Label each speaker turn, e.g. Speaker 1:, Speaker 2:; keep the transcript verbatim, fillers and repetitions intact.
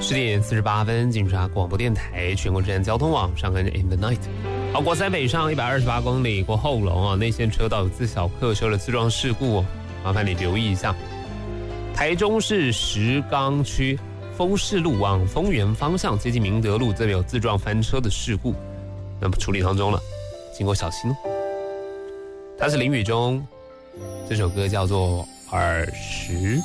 Speaker 1: 十点四十八分，警察广播电台全国治安交通网上跟 In the Night。好，国三北上一百二十八公里过后龙啊，内线车道有自小客车的自撞事故哦，麻烦你留意一下。台中市石冈区丰市路往丰原方向接近明德路，这边有自撞翻车的事故，那么处理当中了，经过小心哦。它是林宇中，这首歌叫做《耳石》。